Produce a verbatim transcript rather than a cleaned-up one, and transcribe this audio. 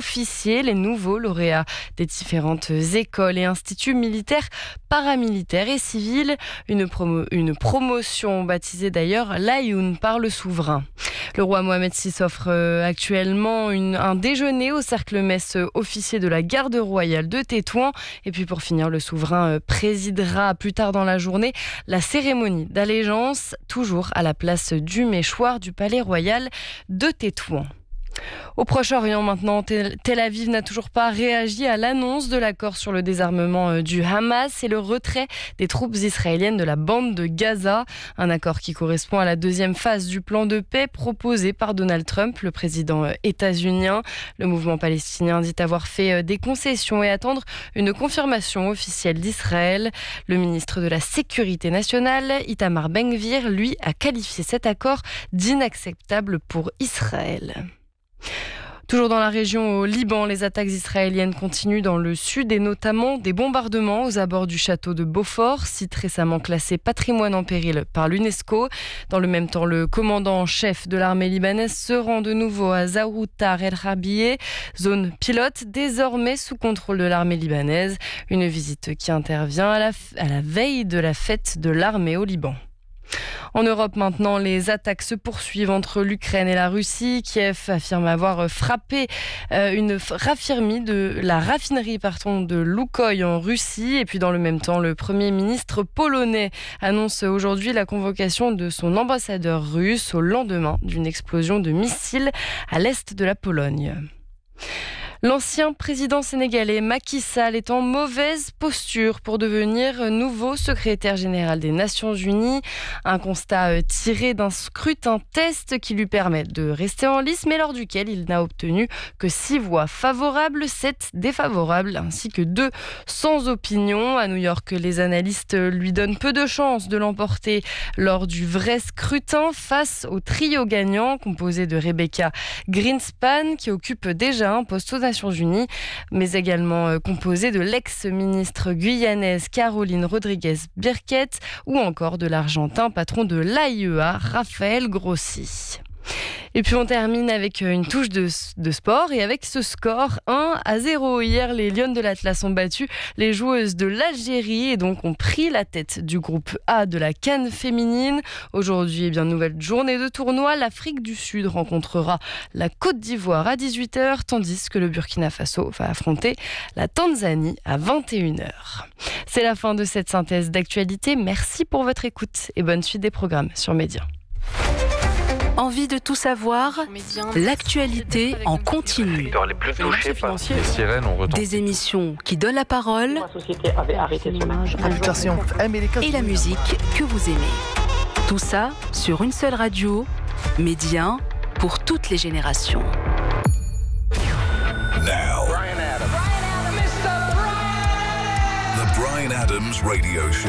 officiers, les nouveaux lauréats des différentes écoles et instituts militaires, paramilitaires et civils. Une, promo- une promotion baptisée d'ailleurs l'Aïoun par le souverain. Le roi Mohamed six offre euh, actuellement une, un déjeuner au cercle messe officier de la garde royale de Tétouan. Et puis pour finir, le souverain euh, présidera plus tard dans la journée la cérémonie d'allégeance, toujours à la place du Méchoir du palais royal de Tétouan. Au Proche-Orient maintenant, Tel Aviv n'a toujours pas réagi à l'annonce de l'accord sur le désarmement du Hamas et le retrait des troupes israéliennes de la bande de Gaza. Un accord qui correspond à la deuxième phase du plan de paix proposé par Donald Trump, le président états-unien. Le mouvement palestinien dit avoir fait des concessions et attendre une confirmation officielle d'Israël. Le ministre de la Sécurité nationale, Itamar Ben-Gvir, lui, a qualifié cet accord d'inacceptable pour Israël. Toujours dans la région au Liban, les attaques israéliennes continuent dans le sud et notamment des bombardements aux abords du château de Beaufort, site récemment classé patrimoine en péril par l'UNESCO. Dans le même temps, le commandant en chef de l'armée libanaise se rend de nouveau à Zaoutar el-Rabieh, zone pilote désormais sous contrôle de l'armée libanaise. Une visite qui intervient à la, à la veille de la fête de l'armée au Liban. En Europe maintenant, les attaques se poursuivent entre l'Ukraine et la Russie. Kiev affirme avoir frappé euh, une raffinerie de la raffinerie pardon, de Loukoï en Russie. Et puis dans le même temps, le Premier ministre polonais annonce aujourd'hui la convocation de son ambassadeur russe au lendemain d'une explosion de missiles à l'est de la Pologne. L'ancien président sénégalais Macky Sall est en mauvaise posture pour devenir nouveau secrétaire général des Nations Unies. Un constat tiré d'un scrutin test qui lui permet de rester en lice, mais lors duquel il n'a obtenu que six voix favorables, sept défavorables, ainsi que deux sans opinion. À New York, les analystes lui donnent peu de chances de l'emporter lors du vrai scrutin face au trio gagnant composé de Rebecca Greenspan, qui occupe déjà un poste aux Nations Unies, mais également composé de l'ex-ministre guyanaise Caroline Rodriguez-Birquet ou encore de l'Argentin patron de l'A I E A, Raphaël Grossi. Et puis on termine avec une touche de, de sport et avec ce score un à zéro. Hier, les Lionnes de l'Atlas ont battu les joueuses de l'Algérie et donc ont pris la tête du groupe A de la CAN féminine. Aujourd'hui, eh bien, nouvelle journée de tournoi. L'Afrique du Sud rencontrera la Côte d'Ivoire à dix-huit heures, tandis que le Burkina Faso va affronter la Tanzanie à vingt et une heures. C'est la fin de cette synthèse d'actualité. Merci pour votre écoute et bonne suite des programmes sur Média. Envie de tout savoir? L'actualité en continu. Les plus touchés par les sirènes, on retombe. Des émissions qui donnent la parole. Et la musique que vous aimez. Tout ça sur une seule radio. Média pour toutes les générations. Now, the Bryan Adams Radio Show.